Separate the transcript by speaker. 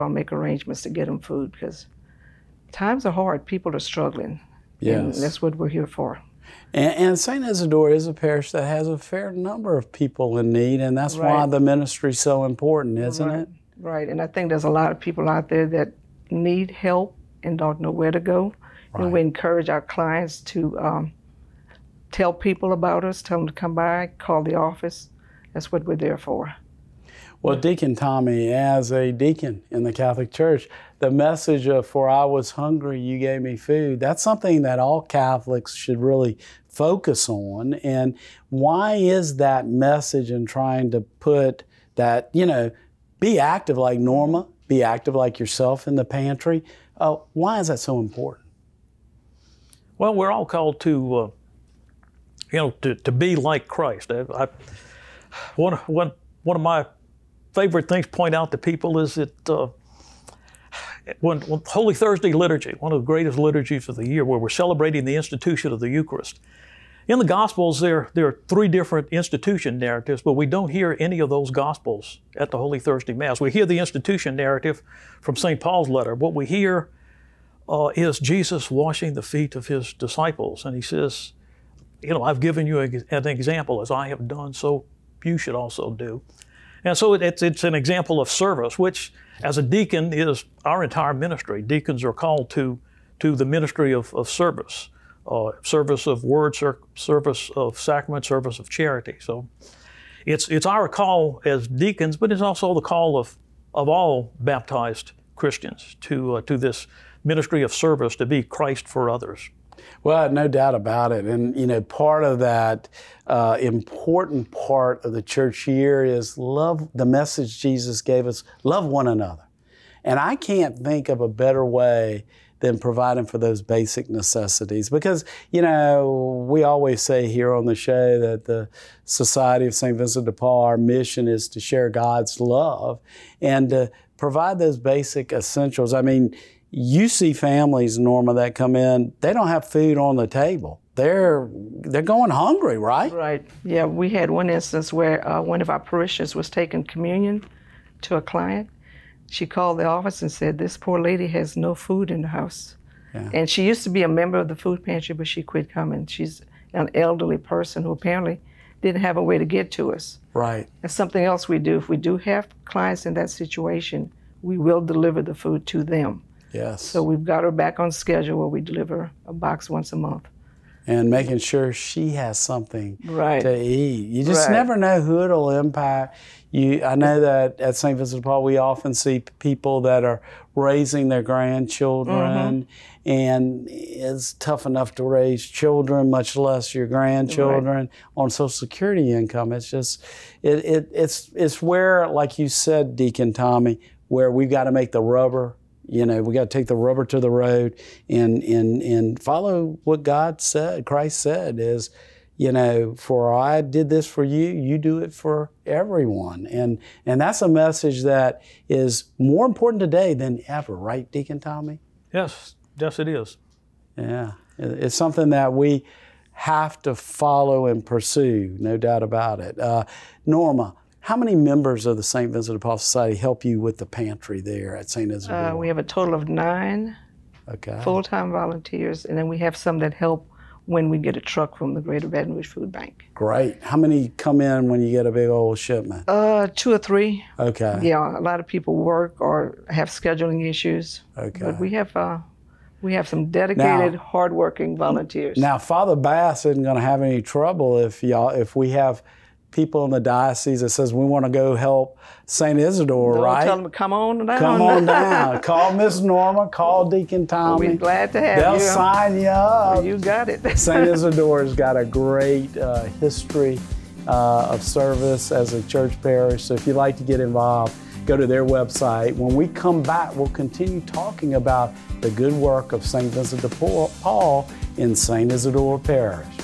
Speaker 1: I'll make arrangements to get them food because times are hard. People are struggling.
Speaker 2: Yes.
Speaker 1: And that's what we're here for.
Speaker 2: And St. Isidore is a parish that has a fair number of people in need, and that's why the ministry is so important, isn't it?
Speaker 1: Right, and I think there's a lot of people out there that need help and don't know where to go.
Speaker 2: Right.
Speaker 1: And we encourage our clients to tell people about us, tell them to come by, call the office. That's what we're there for.
Speaker 2: Well, Deacon Tommy, as a deacon in the Catholic Church, the message of "For I was hungry, you gave me food," that's something that all Catholics should really focus on. And why is that message in trying to put that, be active like Norma, be active like yourself in the pantry? Why is that so important?
Speaker 3: Well, we're all called to, to be like Christ. One of my favorite things to point out to people is that when Holy Thursday liturgy, one of the greatest liturgies of the year, where we're celebrating the institution of the Eucharist. In the Gospels, there are 3 different institution narratives, but we don't hear any of those Gospels at the Holy Thursday Mass. We hear the institution narrative from St. Paul's letter. What we hear is Jesus washing the feet of his disciples, and he says, I've given you an example, as I have done, so you should also do. And so it's an example of service, which as a deacon is our entire ministry. Deacons are called to the ministry of service, service of word, service of sacrament, service of charity. So it's our call as deacons, but it's also the call of all baptized Christians to this ministry of service, to be Christ for others.
Speaker 2: Well, no doubt about it. And, part of that important part of the church year is love, the message Jesus gave us, love one another. And I can't think of a better way than providing for those basic necessities. Because, we always say here on the show that the Society of St. Vincent de Paul, our mission is to share God's love and to provide those basic essentials. I mean, you see families, Norma, that come in, they don't have food on the table. They're going hungry, right?
Speaker 1: Right. Yeah, we had one instance where one of our parishioners was taking communion to a client. She called the office and said, this poor lady has no food in the house. Yeah. And she used to be a member of the food pantry, but she quit coming. She's an elderly person who apparently didn't have a way to get to us.
Speaker 2: Right.
Speaker 1: That's something else we do. If we do have clients in that situation, we will deliver the food to them.
Speaker 2: Yes.
Speaker 1: So we've got her back on schedule where we deliver a box once a month.
Speaker 2: And making sure she has something to eat. You just
Speaker 1: Right.
Speaker 2: never know who it'll impact. I know that at St. Vincent de Paul, we often see people that are raising their grandchildren, and it's tough enough to raise children, much less your grandchildren, on Social Security income. It's just, it's where, like you said, Deacon Tommy, where we've got to make the rubber. We got to take the rubber to the road and follow what God said, Christ said is, for I did this for you, you do it for everyone. And that's a message that is more important today than ever, right, Deacon Tommy?
Speaker 3: Yes, it is.
Speaker 2: Yeah, it's something that we have to follow and pursue, no doubt about it. Norma, how many members of the St. Vincent de Paul Society help you with the pantry there at St. Isidore?
Speaker 1: We have a total of 9 full-time volunteers, and then we have some that help when we get a truck from the Greater Baton Rouge Food Bank.
Speaker 2: Great. How many come in when you get a big old shipment?
Speaker 1: 2 or 3.
Speaker 2: Okay.
Speaker 1: Yeah, a lot of people work or have scheduling issues.
Speaker 2: Okay.
Speaker 1: But we have some dedicated, hardworking volunteers.
Speaker 2: Now, Father Bass isn't going to have any trouble if we have people in the diocese that says we want to go help St. Isidore, right?
Speaker 1: Tell them to come on down.
Speaker 2: Come on down. Call Miss Norma, call Deacon Tommy.
Speaker 1: We'd be glad to have you.
Speaker 2: They'll sign you up.
Speaker 1: You got it.
Speaker 2: St. Isidore's got a great history of service as a church parish. So if you'd like to get involved, go to their website. When we come back, we'll continue talking about the good work of St. Vincent de Paul in St. Isidore Parish.